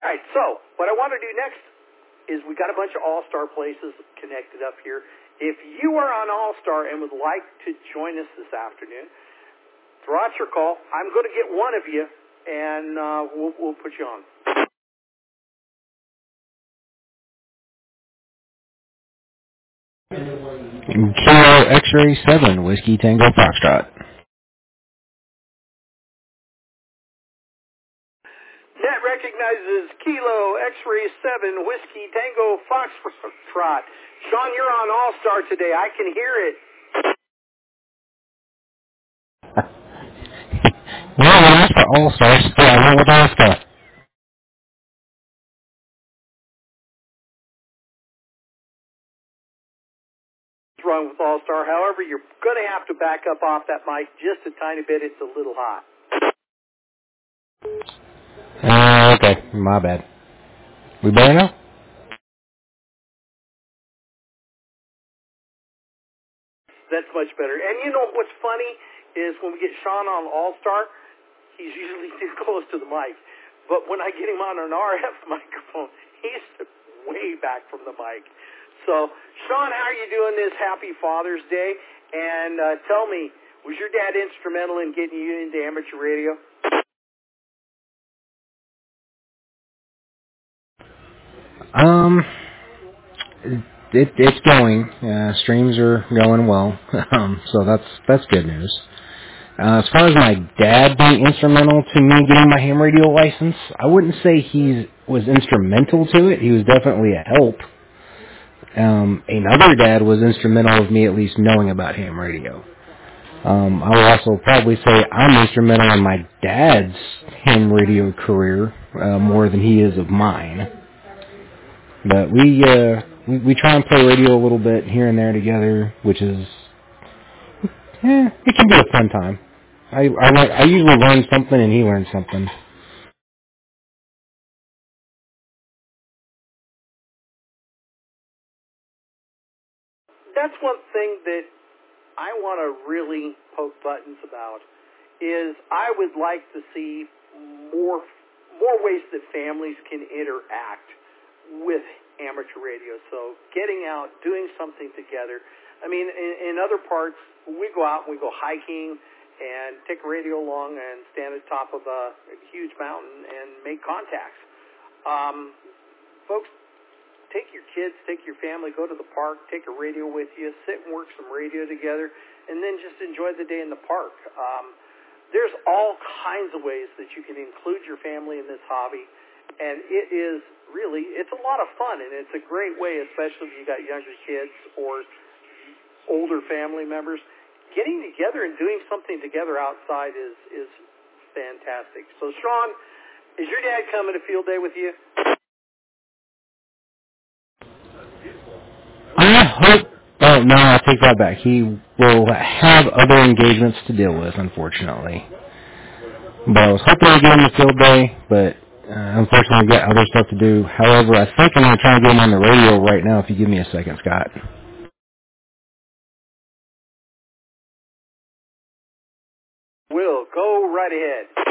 All right, so what I want to do next is we got a bunch of All-Star places connected up here. If you are on All-Star and would like to join us this afternoon, throw out your call. I'm going to get one of you, and we'll put you on. Kilo X-Ray 7, Whiskey Tango Foxtrot. That recognizes Kilo X-Ray 7, Whiskey Tango Foxtrot. Sean, you're on All-Star today. I can hear it. Well, when I asked for All-Star, so I went with All-Star. Wrong with All-Star. However, you're going to have to back up off that mic just a tiny bit. It's a little hot. Okay, my bad. We better now? That's much better. And you know what's funny is when we get Sean on All-Star, he's usually too close to the mic. But when I get him on an RF microphone, he's way back from the mic. So, Sean, how are you doing this Happy Father's Day? And tell me, was your dad instrumental in getting you into amateur radio? It's going. Streams are going well, so that's good news. As far as my dad being instrumental to me getting my ham radio license, I wouldn't say he was instrumental to it. He was definitely a help. Another dad was instrumental of me at least knowing about ham radio. I will also probably say I'm instrumental in my dad's ham radio career more than he is of mine. But we try and play radio a little bit here and there together, which is it can be a fun time. I usually learn something and he learns something. That's one thing that I want to really poke buttons about is I would like to see more ways that families can interact with amateur radio. So getting out, doing something together. I mean, in other parts, we go out and we go hiking and take a radio along and stand at the top of a huge mountain and make contacts. Folks, take your kids, take your family, go to the park, take a radio with you, sit and work some radio together, and then just enjoy the day in the park. There's all kinds of ways that you can include your family in this hobby, and it is really, it's a lot of fun, and it's a great way, especially if you got younger kids or older family members. Getting together and doing something together outside is fantastic. So, Sean, is your dad coming to field day with you? I hope... Oh, no, I take that back. He will have other engagements to deal with, unfortunately. But I was hoping to get him to field day, but unfortunately I've got other stuff to do. However, I think I'm going to try and get him on the radio right now if you give me a second, Scott. Will, go right ahead.